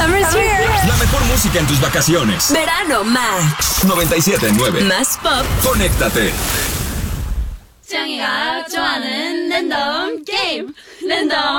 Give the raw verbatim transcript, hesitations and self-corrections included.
Summer's here. La mejor música en tus vacaciones. Verano Max. noventa y siete punto nueve. Más pop. Conéctate. 짱이가 좋아하는 랜덤 게임 랜덤